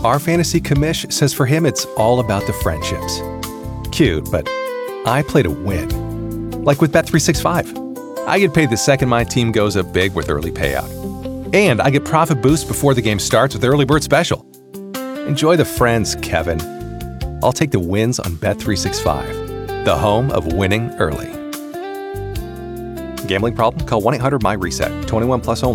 Our fantasy commish says for him it's all about the friendships. Cute, but I play to win. Like with Bet365. I get paid the second my team goes up big with early payout. And I get profit boost before the game starts with Early Bird Special. Enjoy the friends, Kevin. I'll take the wins on Bet365, the home of winning early. Gambling problem? Call 1-800-MY-RESET. 21 plus only.